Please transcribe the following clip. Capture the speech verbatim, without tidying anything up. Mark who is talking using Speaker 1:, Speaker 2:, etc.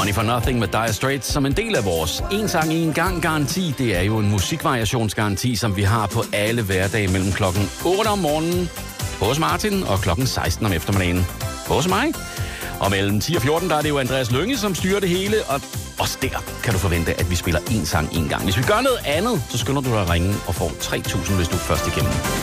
Speaker 1: Money for Nothing med Dire Straits som en del af vores en sang en gang garanti. Det er jo en musikvariationsgaranti, som vi har på alle hverdage mellem klokken otte om morgenen hos Martin og klokken seksten om eftermiddagen hos mig. Og mellem ti og fjorten, der er det jo Andreas Lynge, som styrer det hele, og også der kan du forvente, at vi spiller en sang en gang. Hvis vi gør noget andet, så skynder du dig at ringe og får tre tusind, hvis du er først igennem.